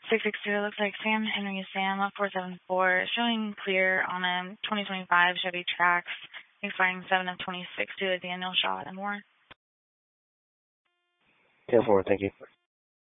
662, it looks like Sam Henry Sam 474, showing clear on a 2025 Chevy Trax, expiring 7 of 26 to a Daniel Shaw and more. 10-4, thank you.